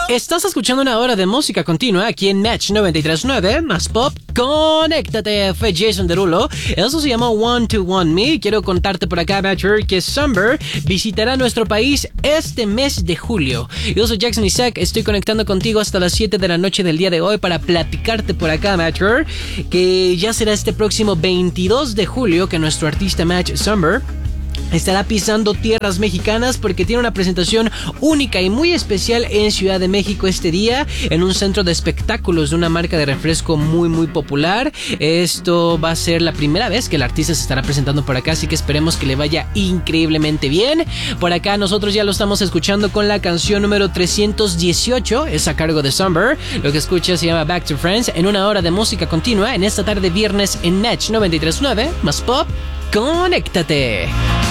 Estás escuchando una hora de música continua aquí en Match 93.9, más pop. Conéctate, fue Jason Derulo. Eso se llama One to One Me. Quiero contarte por acá, Matcher, que Summer visitará nuestro país este mes de julio. Yo soy Jackson Isaac, estoy conectando contigo hasta las 7 de la noche del día de hoy para platicarte por acá, Matcher, que ya será este próximo 22 de julio que nuestro artista Match Summer estará pisando tierras mexicanas porque tiene una presentación única y muy especial en Ciudad de México este día en un centro de espectáculos de una marca de refresco muy popular. Esto va a ser la primera vez que el artista se estará presentando por acá, así que esperemos que le vaya increíblemente bien. Por acá nosotros ya lo estamos escuchando con la canción número 318, es a cargo de Summer. Lo que escuchas se llama Back to Friends en una hora de música continua en esta tarde viernes en Match 93.9, más pop. ¡Conéctate!